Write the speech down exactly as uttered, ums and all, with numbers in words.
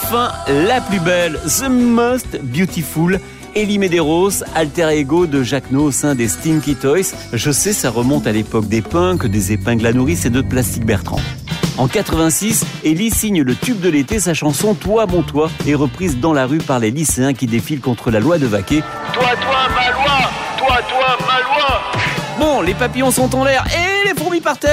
enfin, la plus belle, The Most Beautiful, Ellie Medeiros, alter ego de Jacques No au sein des Stinky Toys. Je sais, ça remonte à l'époque des punks, des épingles à nourrice et de Plastic Bertrand. En quatre-vingt-six, Ellie signe le tube de l'été, sa chanson « Toi, mon toi » est reprise dans la rue par les lycéens qui défilent contre la loi de Vaquet. Toi, toi, ma loi! Toi, toi, ma loi! Bon, les papillons sont en l'air et les fourmis par terre.